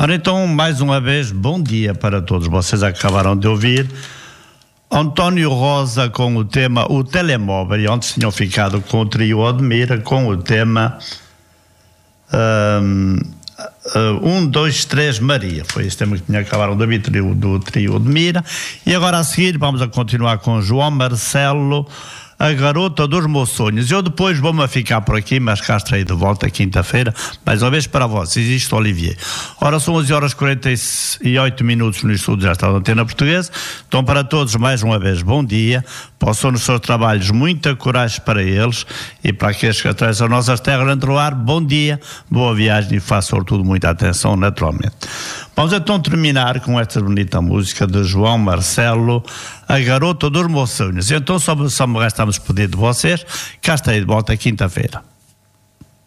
Ora então, mais uma vez, bom dia para todos. Vocês acabaram de ouvir António Rosa com o tema O Telemóvel, e ontem tinham ficado com o trio Odmira com o tema 1, 2, 3 Maria. Foi esse tema que tinha acabado do trio Odmira. E agora a seguir vamos a continuar com João Marcelo, A Garota dos Meus Sonhos. Eu depois vou-me ficar por aqui, mas cá estarei de volta quinta-feira, mais uma vez para vocês. Isto, Olivier. Ora, são 11h48 no estúdio, já está na Antena Portuguesa. Então, para todos, mais uma vez, bom dia. Possam nos seus trabalhos muita coragem para eles e para aqueles que atravessam as nossas terras dentro do ar, bom dia, boa viagem e façam sobretudo muita atenção, naturalmente. Vamos então terminar com esta bonita música de João Marcelo, A Garota dos Meus Sonhos. Então só me resta me despedir de vocês, cá estarei de volta quinta-feira.